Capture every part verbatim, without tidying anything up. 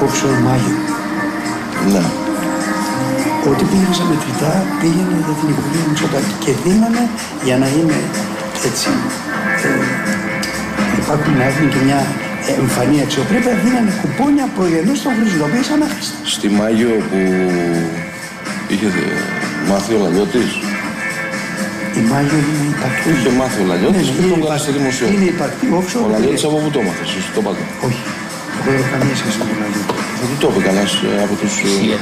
κόψω μάγιο. Ναι. Ό,τι πήγαινε σε μετρητά πήγαινε για την οικογένεια Μητσοτάκη και δίνανε για να είναι έτσι. Ε, υπάρχουν να έχουν και μια εμφανή αξιοπρέπεια, δίνανε κουπόνια προγενώς στον Χρήστο, τα οποία ήταν άχρηστα. Στη Μάγιο που είχε μάθει ο Λαλιώτης. Η Μάγιο είναι υπαρκτή. Είχε μάθει ο Λαλιώτης και τον κάνει στο δημοσίο. Είναι υπαρκτή, όξο. Ο Λαλιώτης από πού το μάθες, εσύ το πάτε. Όχι. Εγώ δεν έχω καμία σχέση με τον Λαλιώτη. Δεν το είπε κανένας από τους...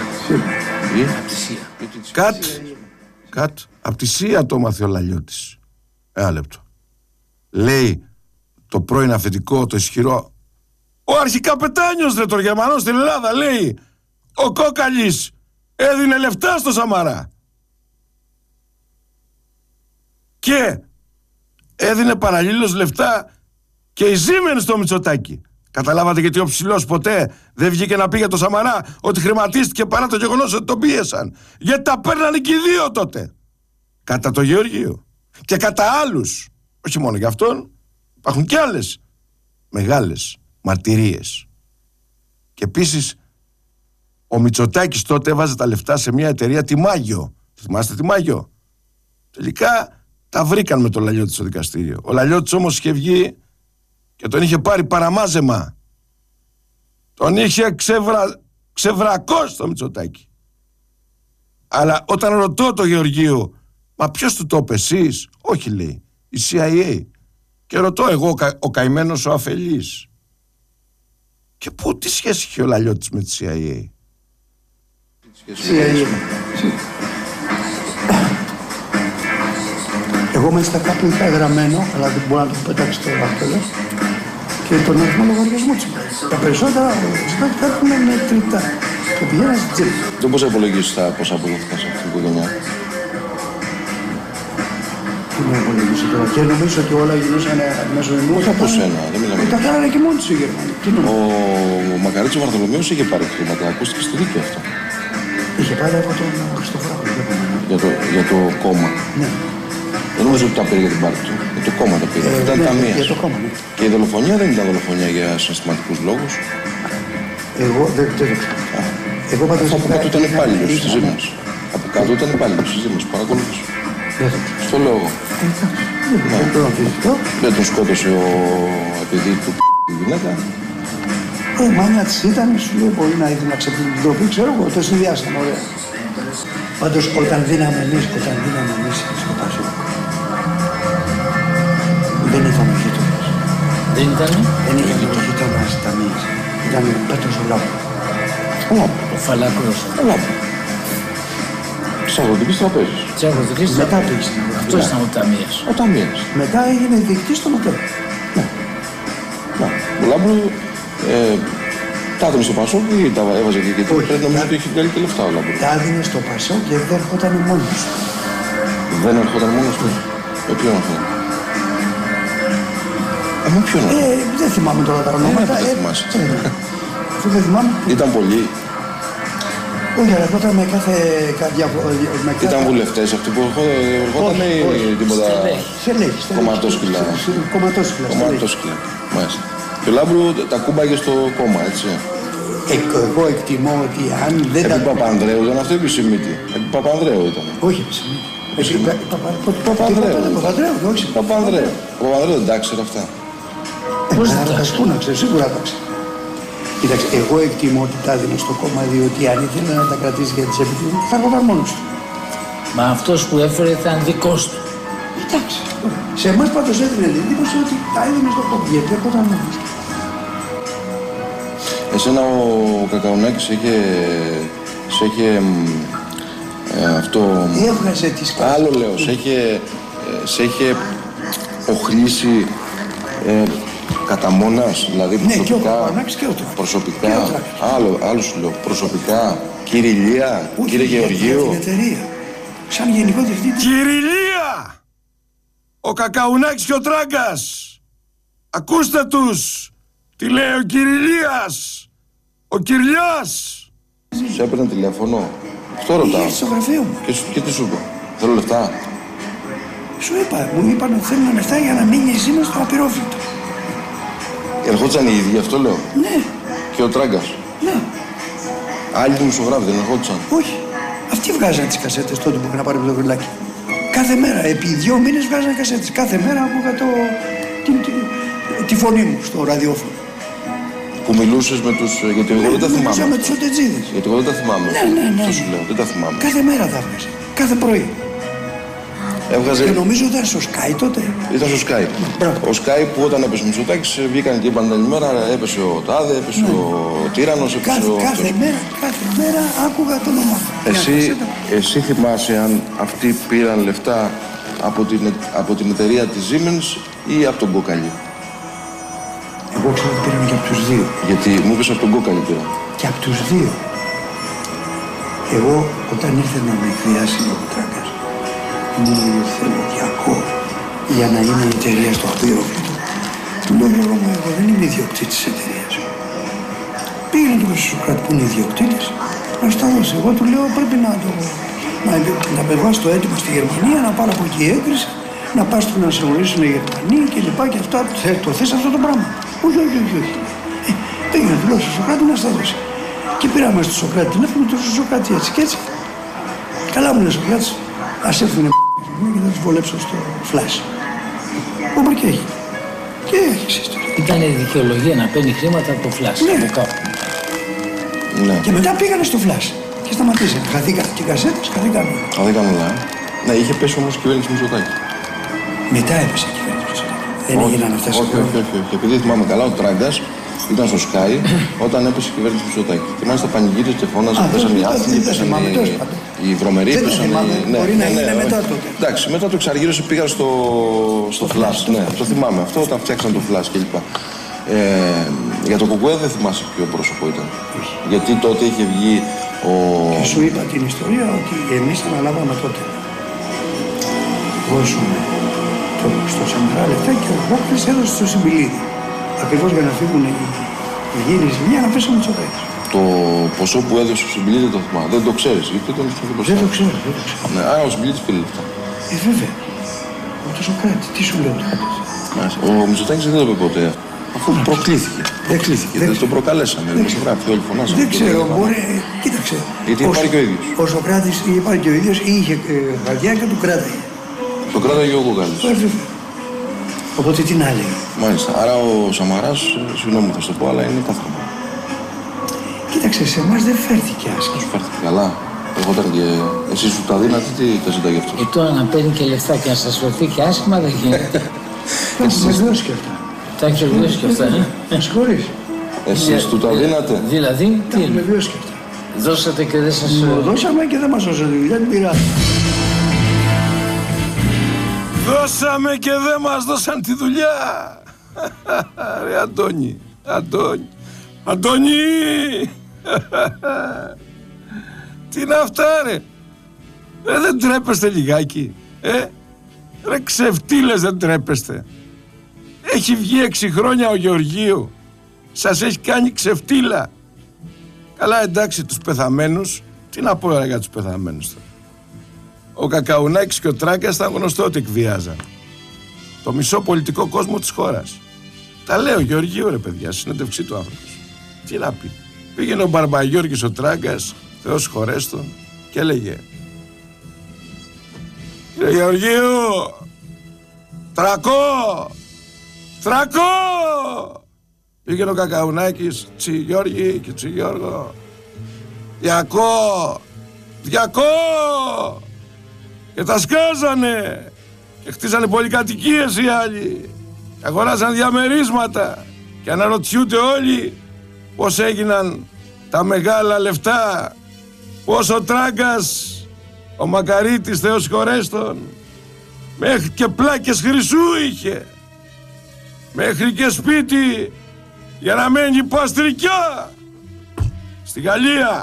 Κατ, κατ, απ' τη Σία το μάθε ο Λαλιώτης. Ένα λεπτό. Λέει το πρώην αφεντικό, το ισχυρό, ο αρχικαπετάνιος ρε τον Γερμανό στην Ελλάδα, λέει, ο Κόκαλης έδινε λεφτά στο Σαμαρά. Και έδινε παραλλήλως λεφτά και η Siemens στο Μητσοτάκη. Καταλάβατε γιατί ο ψηλός ποτέ δεν βγήκε να πει για το Σαμαρά ότι χρηματίστηκε παρά το γεγονός ότι τον πίεσαν. Γιατί τα παίρνανε και οι δύο τότε. Κατά το Γεωργείο. Και κατά άλλους. Όχι μόνο για αυτόν. Υπάρχουν και άλλες μεγάλες μαρτυρίες. Και επίσης ο Μητσοτάκης τότε έβαζε τα λεφτά σε μια εταιρεία, τη Μάγιο. Θυμάστε τη Μάγιο? Τελικά τα βρήκαν με τον Λαλιώτη στο δικαστήριο. Ο Λαλιώτης όμως είχε βγει και τον είχε πάρει παραμάζεμα. Τον είχε ξεβρα... ξεβρακώσει το Μητσοτάκη. Αλλά όταν ρωτώ το Γεωργείο, μα ποιος του το είπε, εσείς? Όχι, λέει, η σι άι έι. Και ρωτώ εγώ, ο καημένος ο αφελής. Και πού, τι σχέση είχε ο Λαλιώτης με τη σι άι έι? σι άι έι. Εγώ μάλιστα κάπου είχα γραμμένο, αλλά δεν μπορώ να το πετάξει τώρα αυτό, και τον αριθμό λογαριασμού του. Τα περισσότερα ζητάνε κάτι με μετρητά. Και πηγαίνα στην τσέπη. Δεν μπορείς να υπολογίσεις τα πόσα αποδόθηκαν σε αυτή την οικογένεια. Τι να υπολογίσω τώρα? Και νομίζω ότι όλα γινούσαν μέσω ενού. Όχι από σένα, δεν μιλάμε. Τα κάνανε και μόνοι τους οι Γερμανοί. Ο Μακαρίτσος Βαρθολομέος είχε πάρει χρήματα, ακούστηκε στη δίκη αυτό. Είχε πάρει από τον Χριστόφορο. Για το, για το κόμμα. Ναι. Δεν νομίζω ότι τα πήρε για την πάρτη του. Για το κόμμα τα πήρε. Ε, ήταν ναι, ταμείας. Για το κόμμα, ναι. Και η δολοφονία δεν ήταν δολοφονία για συναισθηματικούς λόγους. Εγώ δεν το ξέρω. Εγώ πάντως... Από κάτω ήταν υπάλληλος στη Siemens. Από κάτω ήταν υπάλληλος στη Siemens. Παρακολουθήσω. Στο λόγο. Δεν τον σκότωσε ο επειδή του η γυναίκα. Ε, μάνια της ήταν, σου λέει, μπορεί να ήθελε να ξεπλύνει την τροπή, ξέρω εγώ, το συνδυάσαμε, ωραία. Πάντως όταν δίναμε εμείς, όταν δίναμε εμείς στο Πασό, δεν ήταν ο γείτονας. Δεν ήταν? Δεν ήταν ο γείτονας ταμείας. Ήταν ο Πέτρος ο Λάμπου. Ο Λάμπου. Ο Φαλάκρος. Ο Λάμπου. Της αγροτικής τραπέζης. Της αγροτικής Μετά τραπέζης. πήγε στην αγροτική. Αυτός ήταν ο ταμείας. Ο ταμείας. Μετά έγινε διοικητής στο ΜΟΤΕ. Ναι. Ο Λάμπου ε, τα έδινε στο Πασό ή τα έβαζε και εκεί. Πρέπει νομίζω ότι έχει βγάλει και λεφτά ο Λάμπου. Τα έδινε στο Πασό και δεν έρχονταν μόνος του. Δεν έρχονταν μόνος του. Με ποιον έρχονταν? Ε, με ποιον έρχονταν? Ε, δεν θυμάμαι τώρα τα ονόματα. Δεν θυμάσαι. Αυτό δεν θυμάμαι. Ήταν πολλοί. Όχι, αλλά τότε με κάθε... Ήταν βουλευτές αυτοί που ερχόταν ή τίποτα... Στελέχη. Κομματόσκυλα. Κομματόσκυλα. Κομματόσκυλα. Μάλιστα. Και ο Λάμπρου τα κούμπαγε στο κόμμα, έτσι. Εγώ εκτιμώ ότι αν δεν τα... Επί Παπανδρέου ήταν αυτό ή επί Σιμίτη? Επί Παπανδρέου ήταν. Όχι επί Σιμίτη. Παπανδρέου. Παπανδρέου, όχι. Παπανδρέου. Παπανδρέου δεν τα ξέρει αυτά. Πώς δεν τα ξέρει? Πού να ξέρει, σίγουρα τα ξέρει. Κοίταξε, εγώ εκτιμώ ότι τα έδινε στο κόμμα, διότι αν ήθελε να τα κρατήσει για τις επιθυμίες, θα έρχονταν μόνος του. Μα αυτός που έφερε ήταν δικός του. Εντάξει. Σε εμάς πάντως έδινε εντύπωση ότι τα έδινε στο κόμμα, γιατί έρχονταν μόνος του. Εσένα ο Κακαουνάκης είχε, σε είχε ε, αυτό... Έβγαζε τις κάρτες. Άλλο λέω, σε είχε, σε είχε οχλήσει ε, κατά μόνας, δηλαδή προσωπικά, ναι, και ο Κακαουνάκης και ο Τράκης. Προσωπικά, και ο Τράκης. άλλο, άλλο σου λέω, προσωπικά, κύριε Ηλία, όχι, κύριε Γεωργίου. Για την εταιρεία, σαν γενικό διευθυντή. Κύριε Ηλία! Ο Κακαουνάκης και ο Τράγκας! Ακούστε τους! Τι λέει ο Κυριλίας! Ο Κυριάς! Σου έπαιρνε τηλέφωνο. Αυτό ρωτάω. Είχε στο γραφείο μου. Και, και τι σου είπε? Θέλω λεφτά. Σου είπα, μου είπαν ότι θέλουν λεφτά για να μείνει εσύ μες στο απειρόφλητο. Ερχόντουσαν οι ίδιοι, αυτό λέω. Ναι. Και ο Τράγκας. Ναι. Άλλοι δημοσιογράφοι δεν ερχόντουσαν? Όχι. Αυτοί βγάζαν τις κασέτες τότε που είχαν πάρει με το γρυλάκι. Κάθε μέρα, επί δύο μήνες βγάζαν κασέτες. Κάθε μέρα άκουγα το... τη, τη, τη φωνή μου στο ραδιόφωνο. Που μιλούσες με τους... γιατί εγώ δεν τα θυμάμαι. Μιλούσα με τους οτετζίδες. Γιατί εγώ δεν τα θυμάμαι. Ναι, ναι, ναι. Αυτό σου λέω, δεν τα θυμάμαι. Κάθε μέρα τα έβγαζε. Κάθε πρωί. Έβγαζε... Και νομίζω ήταν στο Sky τότε. Ήταν στο Sky. Μπράβο. Ο Sky που όταν έπεσε ο Μητσοτάκης βγήκαν και είπαν την ημέρα, έπεσε ο Τάδε, έπεσε Ναι. ο Τύραννος, έπεσε Κάθε, ο... κάθε μέρα, κάθε μέρα άκουγα το όνομά του. Εσύ, εσύ θυμάσαι αν αυτοί πήραν λεφτά από την, από την εταιρεία της Siemens ή από τον Κόκαλη? Εγώ ξέρω ότι πήραν και από τους δύο. Γιατί μου είπες από τον Κόκαλη πήρα. Και από τους δύο. Εγώ όταν ήρθε να με εκβιάσει ο Τράγκας, μου λέει θέλω διακό για να είναι η εταιρεία στο απείροφλητο. Του λέω Γιώργο μου, εγώ δεν είμαι ιδιοκτήτης της εταιρείας. Πήγαινε του Σοκράτη που είναι ιδιοκτήτης, να σου τα δώσει. Εγώ του λέω πρέπει να το... να, να πεβάσει το έτοιμο στη Γερμανία, να πάρω από εκεί έγκριση, να πας του να σε ορίσουν οι Γερμανοί και λοιπά και αυτά. Το θες αυτό το πράγμα? Όχι, όχι, όχι, όχι. Ε, πήγαινε του λέω στο Σοκράτη να στα δώσει. Και πήραμε στο Σοκράτη τηλέφωνο του Σοκράτη έτσι και έτσι. Καλά μου λέει ο Σοκράτης, ας έρθουν και θα τους βολέψω στο φλάσ. Όπου και έχει. Και έχεις ιστορία. Ήταν η δικαιολογία να παίρνει χρήματα από το φλάσ. Ναι. Από κάπου. Ναι. Και μετά πήγανε στο φλάσ. Και σταματήσανε. Χαθήκαν και οι κασέτες, χαθήκαν όλα. Α, δεν κάνω λάθος. Ναι, είχε πέσει όμως η κυβέρνηση Μητσοτάκη. Μετά έπεσε η κυβέρνηση Μητσοτάκη. Δεν έγιναν αυτές οι όχι, όχι, όχι, όχι. Επειδή θυμάμαι καλά, ο Τράγκας ήταν στο Sky όταν έπεσε η κυβέρνηση Μητσοτάκη. Θυμάστε τα πανηγύρια και φώναζαν, πέσαν οι άθλοι, πέσαν οι βρωμεροί, πέσαν οι... Μπορεί να είναι μετά τότε. Εντάξει, μετά το εξαργύρωσε πήγα στο, στο Flash, ναι, το θυμάμαι αυτό, όταν φτιάξαν το Flash κλπ. Ε, για το Κουκουέ δεν θυμάσαι ποιο πρόσωπο ήταν. Γιατί τότε είχε βγει ο... Και σου είπα την ιστορία ότι εμείς αναλάβαμε τότε. Δώσουμε το, στο Σαμαρά λεφτά και ο Βόκρης έδωσε στο Συμπιλίδη. Ακριβώς για να φύγουν οι, οι γύροι ζημιά να πέσουν Μητσοτάκης. Το ποσό που έδωσε ο Συμπιλίδη δεν το θυμάμαι. Δεν το ξέρεις, γιατί ήταν στο Δεν μπροστά. το ξέρω, δεν το ξέρω. Ναι, άρα ο Συμπιλίδης πήρε λεφτά. Ε, βέβαια. Ο το Σοκράτη, τι σου λέω τώρα. Μάλιστα. Ο Μητσοτάκης δεν το είπε ποτέ. Αφού προκλήθηκε. Δεν Κλήθηκε. δεν Δεν τον προκαλέσαμε. Δεν γράφει, όλοι φωνάσαμε. Δεν ξέρω, μπορεί. Κοίταξε. Γιατί ο, υπάρχει και ο ίδιος. Ο Σοκράτης είχε πάρει και ο ίδιος ή είχε ε, καρδιά και του κράταγε. Το κράταγε ο Κοκάλης. Ε, βέβαια. Οπότε τι να λέει. Μάλιστα. Άρα ο Σαμαράς, συγγνώμη θα σου το πω, αλλά είναι κάθαρμα. Κοίταξε, σε εμάς δεν φέρθηκε άσχημα. Σου φέρθηκε καλά. Ερχόταν και εσύ σου τα δίνατε, τι τα ζητάει γι' αυτό. Και τώρα να παίρνει και λεφτά και να σας φερθεί και άσχημα δεν γίνεται. Τα έχουμε δώσει και αυτά. Τα έχεις βιώσει και αυτά, ε. Με συγχωρείς. Εσείς του τα δίνατε. Δηλαδή, Τα τι έχουμε είναι. βιώσει και αυτά. Δώσατε και δεν σας... Το δώσαμε και δεν μας δώσανε δουλειά, την πειράζει. Δώσαμε και δεν μας δώσαν τη δουλειά. Ρε Αντώνη, Αντώνη, Αντώνη. Τι είναι αυτά ρε. Ρε δεν τρέπεστε λιγάκι. Ε, ρε ξεφτύλες δεν τρέπεστε. Έχει βγει έξι χρόνια ο Γεωργίου. Σας έχει κάνει ξεφτύλα. Καλά εντάξει τους πεθαμένους. Τι να πω ρε, για τους πεθαμένους τώρα. Ο Κακαουνάκης και ο Τράγκας ήταν γνωστό ότι εκβιάζαν το μισό πολιτικό κόσμο της χώρας. Τα λέει ο Γεωργίου ρε παιδιά, συνέντευξή του άνθρωπος. Τι να πει. Πήγαινε ο Μπαρμπαγιώργης ο Τράγκας, Θεός χωρέστον, και έλεγε κύριε Γεωργίου, τρακό, τρακό. Πήγαινε ο Κακαουνάκης, τσι Γιώργη και τσι Γιώργο, διακό, διακό. Και τα σκάζανε και χτίσανε πολυκατοικίες οι άλλοι. Αγοράσαν διαμερίσματα και αναρωτιούνται όλοι πώς έγιναν τα μεγάλα λεφτά. Πώς ο Τράγκας, ο Μακαρίτης Θεός χωρέστον, μέχρι και πλάκες χρυσού είχε, μέχρι και σπίτι για να μένει παστρικιά στη Γαλλία,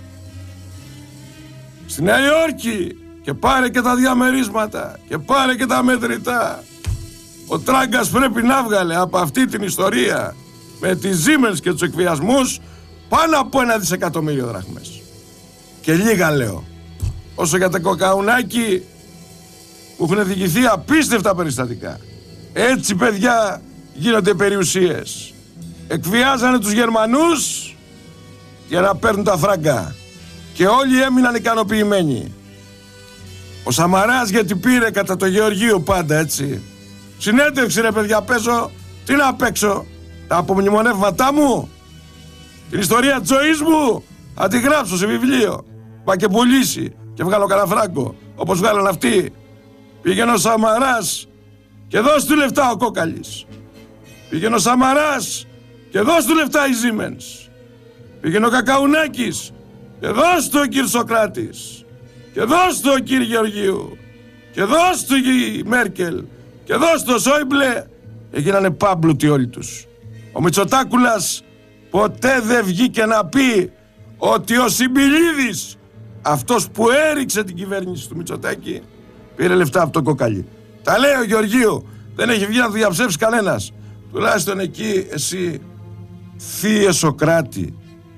στη Νέα Υόρκη. Και πάρε και τα διαμερίσματα και πάρε και τα μετρητά. Ο Τράγκας πρέπει να βγάλε από αυτή την ιστορία με τις Siemens και τους εκβιασμούς πάνω από ένα δισεκατομμύριο δραχμές. Και λίγα λέω. Όσο για τα Κοκαουνάκη που έχουν διηγηθεί απίστευτα περιστατικά. Έτσι παιδιά γίνονται περιουσίες. Εκβιάζανε τους Γερμανούς για να παίρνουν τα φράγκα. Και όλοι έμειναν ικανοποιημένοι. Ο Σαμαράς γιατί πήρε κατά το Γεωργίου πάντα, έτσι. Συνέντευξη ρε παιδιά, παίζω. Τι να παίξω? Τα απομνημονεύματά μου, την ιστορία της ζωής μου, θα τη γράψω σε βιβλίο. Μα και πουλήσει και βγάλω κανένα φράγκο, όπως βγάλαν αυτοί. Πήγαινε ο Σαμαράς και δώσ' του λεφτά ο Κόκαλης. Πήγαινε ο Σαμαράς και δώσ' του λεφτά η Siemens. Πήγαινε ο Κακαουνάκης και δώσ' του ο κύριος Σοκράτης. Και δώσ' του ο κύριος Γεωργίου. Και δώσ' του η Μέρκελ. Και δώσ' του ο Σόιμπλε. Έγινανε πάμπλουτοι όλοι τους. Ο Μητσοτάκουλας ποτέ δεν βγήκε να πει ότι ο Συμπηλίδης, αυτός που έριξε την κυβέρνηση του Μητσοτάκη, πήρε λεφτά από τον Κόκαλη. Τα λέει ο Γεωργίου. Δεν έχει βγει να το διαψεύσει κανένας. Τουλάχιστον εκεί εσύ, θύε Σοκράτη,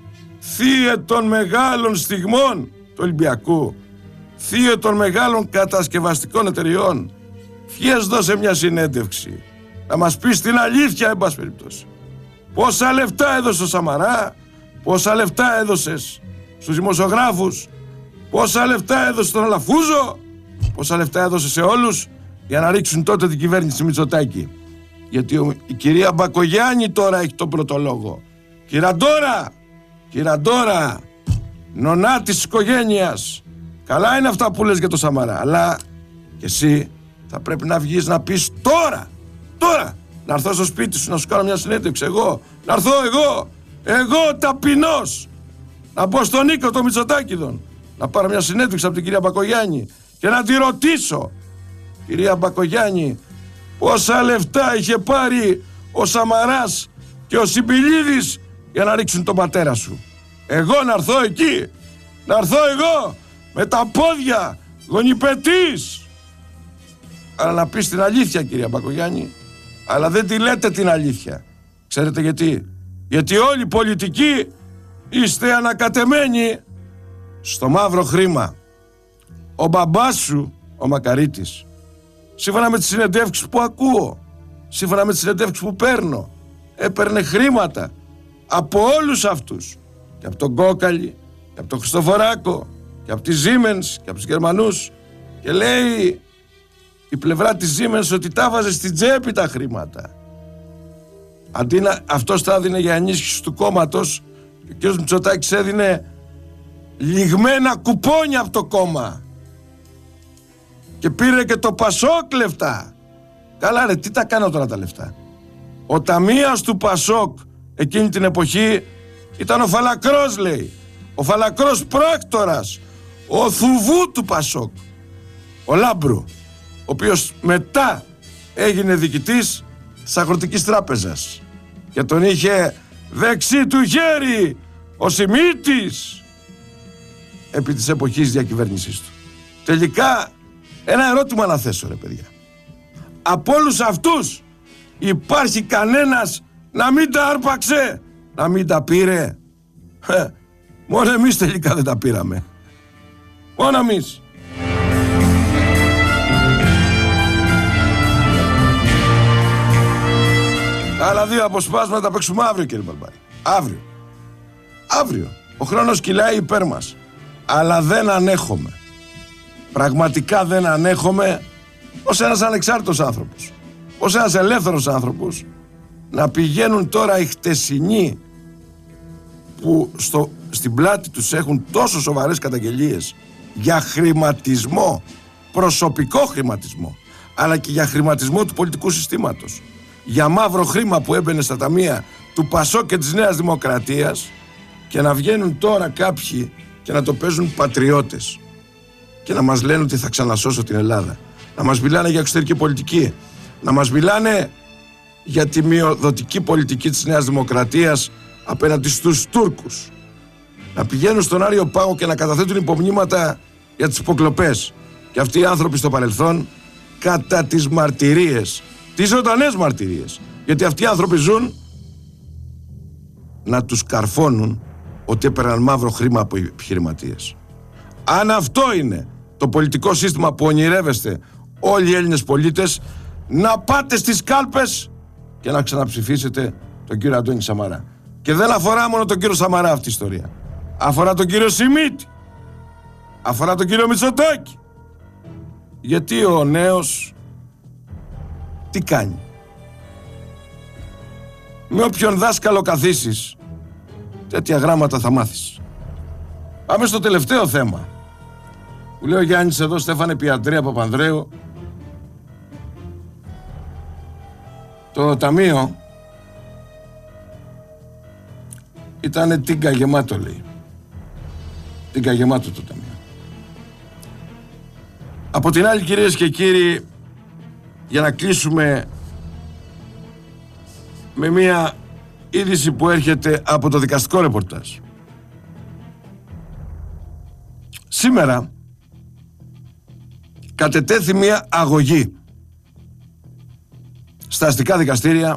θύε των μεγάλων στιγμών του Ολυμπιακού, θύε των μεγάλων κατασκευαστικών εταιριών, βγες δώσε μια συνέντευξη να μας πεις την αλήθεια, εν πάση περιπτώσει. Πόσα λεφτά έδωσε ο Σαμαρά, πόσα λεφτά έδωσες στους δημοσιογράφους, πόσα λεφτά έδωσε στον Αλαφούζο, πόσα λεφτά έδωσε σε όλους για να ρίξουν τότε την κυβέρνηση Μητσοτάκη. Γιατί η κυρία Μπακογιάννη τώρα έχει τον πρώτο λόγο. Κυραντόρα, Κυραντόρα, νονά της οικογένειας, καλά είναι αυτά που λες για το Σαμαρά, αλλά και εσύ θα πρέπει να βγεις να πεις τώρα, τώρα, να έρθω στο σπίτι σου να σου κάνω μια συνέντευξη, εγώ, να έρθω εγώ, εγώ ταπεινός, να μπω στον Νίκο το Μητσοτάκηδον, να πάρω μια συνέντευξη από την κυρία Μπακογιάννη και να τη ρωτήσω, κυρία Μπακογιάννη, πόσα λεφτά είχε πάρει ο Σαμαράς και ο Συμπηλίδης για να ρίξουν τον πατέρα σου. Εγώ να έρθω εκεί, να έρθω εγώ με τα πόδια, γονιπετής. Αλλά να πεις την αλήθεια, κυρία Μπακογιάννη, αλλά δεν τη λέτε την αλήθεια. Ξέρετε γιατί? Γιατί όλοι οι πολιτικοί είστε ανακατεμένοι στο μαύρο χρήμα. Ο μπαμπάς σου, ο Μακαρίτης, σύμφωνα με τις συνεντεύξεις που ακούω, σύμφωνα με τις συνεντεύξεις που παίρνω, έπαιρνε χρήματα από όλους αυτούς. Και από τον Κόκαλη, και από τον Χριστοφοράκο, και από τη Siemens, και από τους Γερμανούς. Και λέει η πλευρά της Siemens ότι τα βάζε στην τσέπη τα χρήματα. Αντί να αυτός τα έδινε για ενίσχυση του κόμματος, και ο κ. Μητσοτάκης έδινε λιγμένα κουπόνια από το κόμμα. Και πήρε και το Πασόκ λεφτά. Καλά ρε, τι τα κάνω τώρα τα λεφτά? Ο ταμείας του Πασόκ εκείνη την εποχή ήταν ο Φαλακρός, λέει. Ο Φαλακρός πράκτορας, ο θουβού του Πασόκ, ο Λάμπρου, ο οποίος μετά έγινε διοικητής της Αγροτικής Τράπεζας και τον είχε δεξί του χέρι ο Σιμίτης επί της εποχής διακυβέρνησής του. Τελικά ένα ερώτημα να θέσω, ρε παιδιά. Από όλους αυτούς υπάρχει κανένας να μην τα άρπαξε, να μην τα πήρε? Ε, μόνο εμείς τελικά δεν τα πήραμε. Μόνο εμείς. Άλλα δύο αποσπάσματα τα παίξουμε αύριο, κύριε Μπαλμπάρη. Αύριο. Αύριο. Ο χρόνος κυλάει υπέρ μας. Αλλά δεν ανέχομαι. Πραγματικά δεν ανέχομαι ως ένας ανεξάρτητος άνθρωπος, ως ένας ελεύθερος άνθρωπος, να πηγαίνουν τώρα οι χτεσινοί που στο, στην πλάτη τους έχουν τόσο σοβαρές καταγγελίες για χρηματισμό, προσωπικό χρηματισμό, αλλά και για χρηματισμό του πολιτικού συστήματος, για μαύρο χρήμα που έμπαινε στα ταμεία του Πασόκ και της Νέας Δημοκρατίας, και να βγαίνουν τώρα κάποιοι και να το παίζουν πατριώτες και να μας λένε ότι θα ξανασώσω την Ελλάδα, να μας μιλάνε για εξωτερική πολιτική, να μας μιλάνε για τη μειοδοτική πολιτική της Νέας Δημοκρατίας απέναντι στους Τούρκους, να πηγαίνουν στον Άριο Πάγο και να καταθέτουν υπομνήματα για τις υποκλοπές. Και αυτοί οι άνθρωποι στο παρελθόν, κατά τις μαρτυρίες, τις ζωντανές μαρτυρίες, γιατί αυτοί οι άνθρωποι ζουν, να τους καρφώνουν ότι έπαιρναν μαύρο χρήμα από επιχειρηματίες. Αν αυτό είναι το πολιτικό σύστημα που ονειρεύεστε όλοι οι Έλληνες πολίτες, να πάτε στις κάλπες και να ξαναψηφίσετε τον κύριο Αντώνη Σαμαρά. Και δεν αφορά μόνο τον κύριο Σαμαρά αυτή η ιστορία. αφορά τον κύριο Σιμίτη, αφορά τον κύριο Μητσοτάκη. Γιατί ο νέος τι κάνει? Με όποιον δάσκαλο καθίσεις, τέτοια γράμματα θα μάθεις. Πάμε στο τελευταίο θέμα που λέει ο Γιάννης εδώ, Στέφανε, επί Αντρέα Παπανδρέου. Το ταμείο ήτανε τίγκα γεμάτο, λέει. Τίγκα γεμάτο το ταμείο. Από την άλλη, κυρίες και κύριοι, για να κλείσουμε με μία είδηση που έρχεται από το δικαστικό ρεπορτάζ. Σήμερα κατετέθη μία αγωγή στα αστικά δικαστήρια,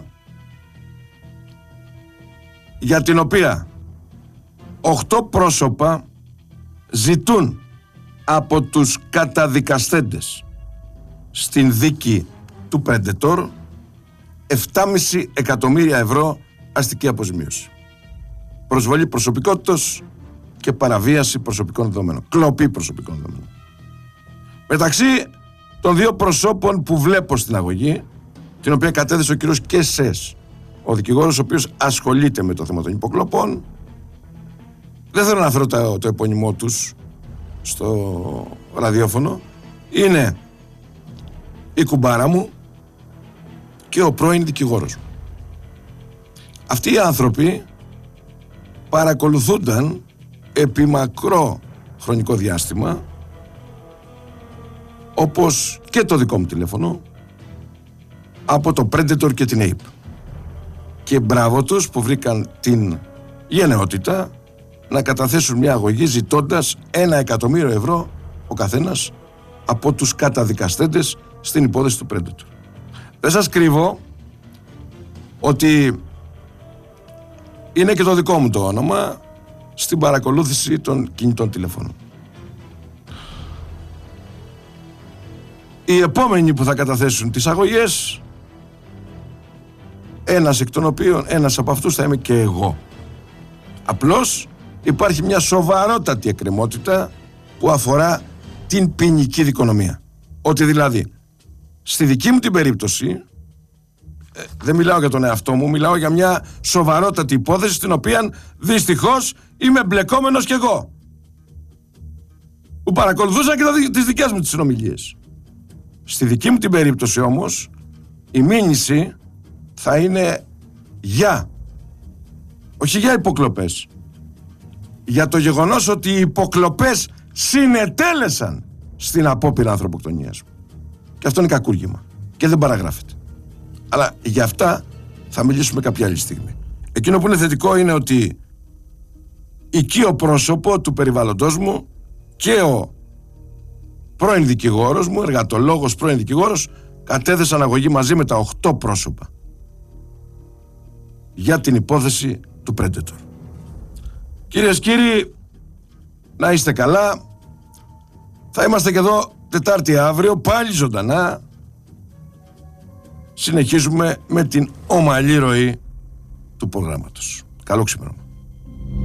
για την οποία οχτώ πρόσωπα ζητούν από τους καταδικαστέντες στην δίκη του Predator επτά κόμμα πέντε εκατομμύρια ευρώ αστική αποζημίωση. Προσβολή προσωπικότητας και παραβίαση προσωπικών δεδομένων. Κλοπή προσωπικών δεδομένων. Μεταξύ των δύο προσώπων που βλέπω στην αγωγή, την οποία κατέθεσε ο κύριος Κεσές, ο δικηγόρος ο οποίος ασχολείται με το θέμα των υποκλοπών, δεν θέλω να φέρω το, το επώνυμό τους στο ραδιόφωνο, είναι η κουμπάρα μου και ο πρώην δικηγόρος μου. Αυτοί οι άνθρωποι παρακολουθούνταν επί μακρό χρονικό διάστημα, όπως και το δικό μου τηλέφωνο, από το Predator και την ΑΕΠ. Και μπράβο τους που βρήκαν την γενναιότητα να καταθέσουν μια αγωγή ζητώντας ένα εκατομμύριο ευρώ ο καθένας από τους καταδικαστέντες στην υπόθεση του Predator. Δεν σας κρύβω ότι είναι και το δικό μου το όνομα στην παρακολούθηση των κινητών τηλεφώνων. Οι επόμενοι που θα καταθέσουν τις αγωγές, ένας εκ των οποίων, ένας από αυτούς θα είμαι και εγώ. Απλώς υπάρχει μια σοβαρότατη εκκρεμότητα που αφορά την ποινική δικονομία. Ότι δηλαδή, στη δική μου την περίπτωση, ε, δεν μιλάω για τον εαυτό μου, μιλάω για μια σοβαρότατη υπόθεση στην οποία δυστυχώς είμαι μπλεκόμενος κι εγώ. Που παρακολουθούσα και τις δικές μου τις συνομιλίες. Στη δική μου την περίπτωση όμως, η μήνυση θα είναι για, όχι για υποκλοπές, για το γεγονός ότι οι υποκλοπές συνετέλεσαν στην απόπειρα ανθρωποκτονίας μου. Και αυτό είναι κακούργημα και δεν παραγράφεται. Αλλά για αυτά θα μιλήσουμε κάποια άλλη στιγμή. Εκείνο που είναι θετικό είναι ότι οικείο πρόσωπο του περιβάλλοντος μου και ο πρώην δικηγόρος μου, εργατολόγος πρώην δικηγόρος, κατέθεσαν αγωγή μαζί με τα οχτώ πρόσωπα για την υπόθεση του Predator. Κυρίες και κύριοι, να είστε καλά. Θα είμαστε και εδώ Τετάρτη αύριο, πάλι ζωντανά. Συνεχίζουμε με την ομαλή ροή του προγράμματος. Καλό ξημέρωμα.